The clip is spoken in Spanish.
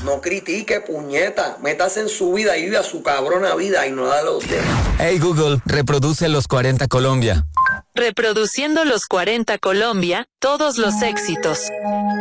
No critique, puñeta. Métase en su vida y vive a su cabrona vida y no da a los demás. Hey Google, reproduce los 40 Colombia. Reproduciendo los 40 Colombia, todos los éxitos.